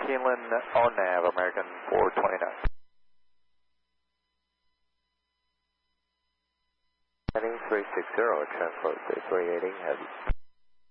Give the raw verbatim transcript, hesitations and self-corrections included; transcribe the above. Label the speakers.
Speaker 1: Keeneland on nav, American four twenty-nine. Heading three sixty, transport three eighty, heavy.